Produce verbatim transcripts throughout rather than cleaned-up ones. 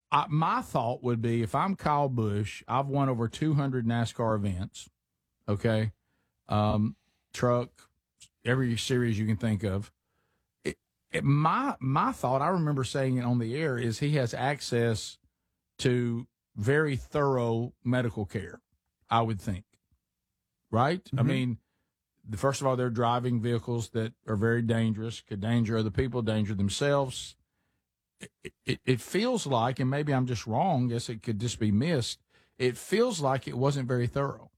I, my thought would be if I'm Kyle Busch, I've won over two hundred NASCAR events, okay, um, truck, every series you can think of. It, it, my my thought, I remember saying it on the air, is he has access to very thorough medical care, I would think, right? Mm-hmm. I mean, the, first of all, they're driving vehicles that are very dangerous, could danger other people, danger themselves. It, it, it feels like, and maybe I'm just wrong, guess it could just be missed, it feels like it wasn't very thorough.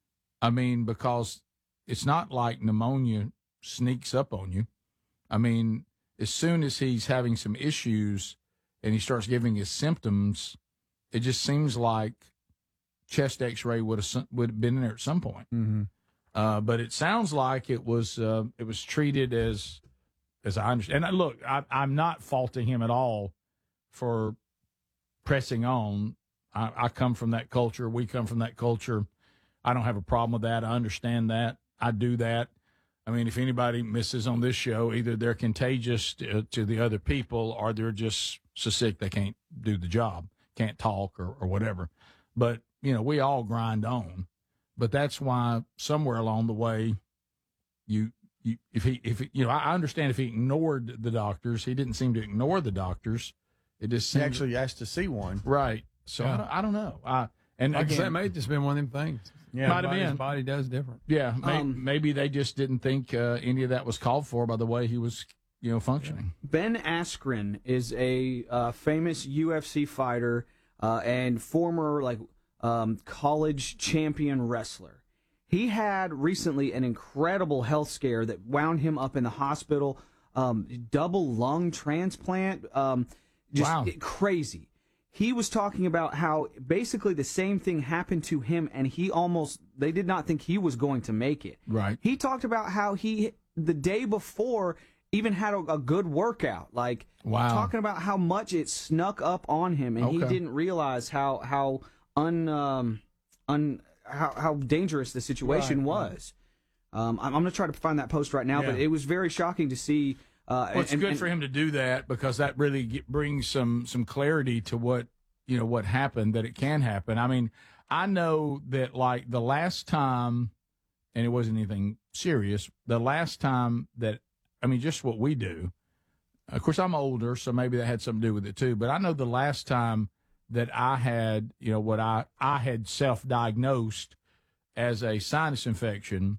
I mean, because it's not like pneumonia sneaks up on you. I mean, as soon as he's having some issues and he starts giving his symptoms, it just seems like chest x-ray would have would have been in there at some point. Mm-hmm. Uh, but it sounds like it was uh, it was treated as as I understand. And look, I, I'm not faulting him at all for pressing on. I, I come from that culture. We come from that culture. I don't have a problem with that. I understand that. I do that. I mean, if anybody misses on this show, either they're contagious to, to the other people or they're just so sick they can't do the job, can't talk or, or whatever. But, you know, we all grind on. But that's why somewhere along the way, you, you if he, if he, you know, I understand if he ignored the doctors, he didn't seem to ignore the doctors. It just seemed he actually asked to see one. Right. So yeah. I, don't, I don't know. I, and like again, I said, it may have just been one of them things. Yeah, might have been. His body does different. Yeah, may, Um, maybe they just didn't think uh, any of that was called for by the way he was, you know, functioning. Ben Askren is a uh, famous U F C fighter uh, and former like um, college champion wrestler. He had recently an incredible health scare that wound him up in the hospital. Um, double lung transplant. Um, just Wow. crazy. He was talking about how basically the same thing happened to him, and he almost, they did not think he was going to make it. Right. He talked about how he, the day before, even had a, a good workout. Like, Wow. talking about how much it snuck up on him, and he Okay. didn't realize how, how un, um, un, how, how dangerous the situation Right, was. Um, I'm, I'm going to try to find that post right now, Yeah. but it was very shocking to see. Uh, Well, it's and, good and, for him to do that because that really get, brings some some clarity to what, you know, what happened, that it can happen. I mean, I know that like the last time, and it wasn't anything serious, the last time that, I mean, just what we do. Of course, I'm older, so maybe that had something to do with it too. But I know the last time that I had, you know, what I, I had self-diagnosed as a sinus infection,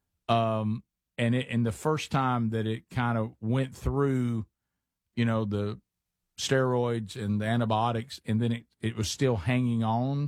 um, and it, and the first time that it kind of went through, you know, the steroids and the antibiotics, and then it, it was still hanging on,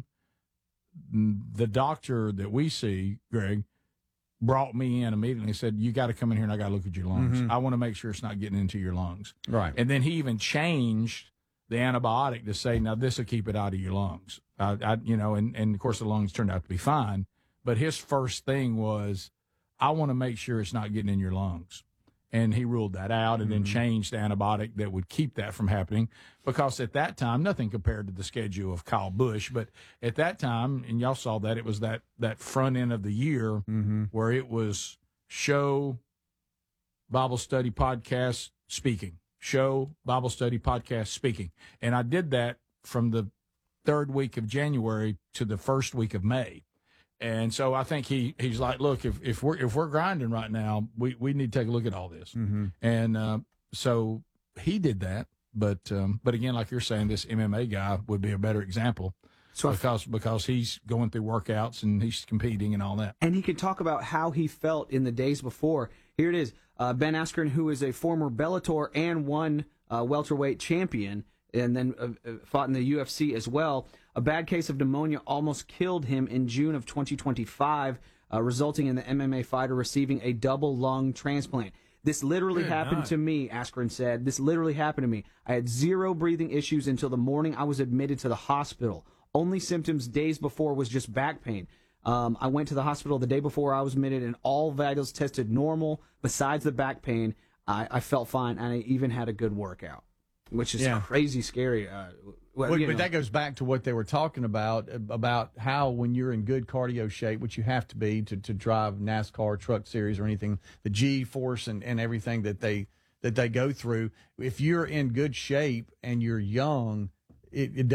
the doctor that we see, Greg, brought me in immediately and said, you got to come in here and I got to look at your lungs. Mm-hmm. I want to make sure it's not getting into your lungs. Right. And then he even changed the antibiotic to say, now this will keep it out of your lungs. I, I, you know, and, and of course the lungs turned out to be fine. But his first thing was, I want to make sure it's not getting in your lungs. And he ruled that out and then changed the antibiotic that would keep that from happening. Because at that time, nothing compared to the schedule of Kyle Busch, but at that time, and y'all saw that, it was that, that front end of the year Mm-hmm. where it was show, Bible study, podcast, speaking. Show, Bible study, podcast, speaking. And I did that from the third week of January to the first week of May. And so I think he, he's like, look, if, if we're if we're grinding right now, we, we need to take a look at all this. Mm-hmm. And uh, so he did that. But um, but again, like you're saying, this M M A guy would be a better example So I because because he's going through workouts and he's competing and all that. and he could talk about how he felt in the days before. Here it is. Uh, Ben Askren, who is a former Bellator and one uh, welterweight champion, and then uh, fought in the U F C as well. A bad case of pneumonia almost killed him in June of twenty twenty-five, uh, resulting in the M M A fighter receiving a double lung transplant. This literally Good happened night. to me, Askren said. This literally happened to me. I had zero breathing issues until the morning I was admitted to the hospital. Only symptoms days before was just back pain. Um, I went to the hospital the day before I was admitted, and all vitals tested normal. Besides the back pain, I, I felt fine, and I even had a good workout, which is Yeah. crazy scary. Uh, well, But, you but know. that goes back to what they were talking about, about how when you're in good cardio shape, which you have to be to, to drive NASCAR, Truck Series, or anything, the G-force and, and everything that they that they go through, if you're in good shape and you're young, it, it